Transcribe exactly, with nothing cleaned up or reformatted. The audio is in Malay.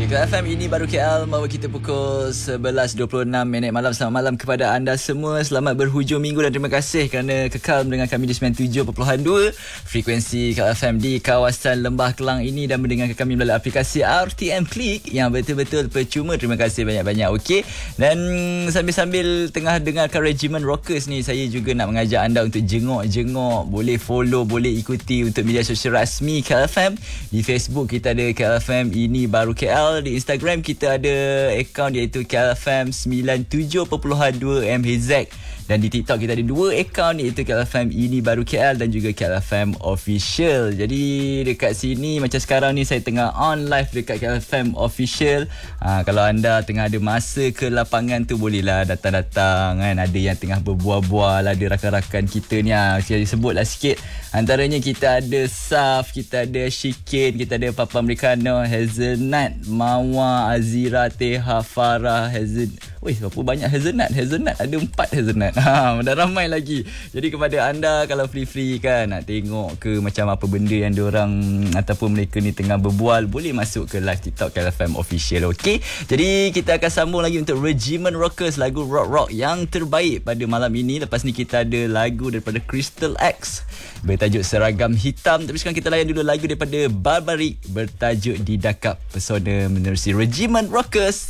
Okay, K L F M ini baru K L membawa kita pukul sebelas dua puluh enam minit malam. Selamat malam kepada anda semua. Selamat berhujung minggu dan terima kasih kerana kekal dengan kami di sembilan puluh tujuh perpuluhan dua frekuensi K L F M di kawasan Lembah Kelang ini dan mendengarkan kami melalui aplikasi R T M Click yang betul-betul percuma. Terima kasih banyak-banyak. Okey. Dan sambil-sambil tengah dengarkan Regimen Rockers ni, saya juga nak mengajak anda untuk jenguk-jenguk, boleh follow, boleh ikuti untuk media sosial rasmi K L F M. Di Facebook kita ada K L F M ini baru K L. Di Instagram kita ada akaun iaitu K L F M sembilan puluh tujuh perpuluhan dua M H Z. Dan di TikTok kita ada dua akaun iaitu K L F M ini baru K L dan juga K L F M Official. Jadi dekat sini macam sekarang ni saya tengah on live dekat K L F M Official. Ha, kalau anda tengah ada masa ke lapangan tu, bolehlah datang-datang kan. Ada yang tengah berbual-bual, ada rakan-rakan kita ni. Ha, saya sebutlah sikit. Antaranya kita ada Saf, kita ada Shikin, kita ada Papa Americano, Hazelnut, Mawa, Azira, Teha, Farah, Hazel. Weh, berapa banyak Hazelnut? Hazelnut ada empat Hazelnut. Ha, dah ramai lagi. Jadi kepada anda kalau free-free kan nak tengok ke macam apa benda yang diorang ataupun mereka ni tengah berbual, boleh masuk ke live TikTok K L F M Official. Okey. Jadi kita akan sambung lagi untuk Regimen Rockers, lagu rock-rock yang terbaik pada malam ini. Lepas ni kita ada lagu daripada Crystal X bertajuk Seragam Hitam. Tapi sekarang kita layan dulu lagu daripada Barbaric bertajuk Didakap. Pesona menerusi Regimen Rockers.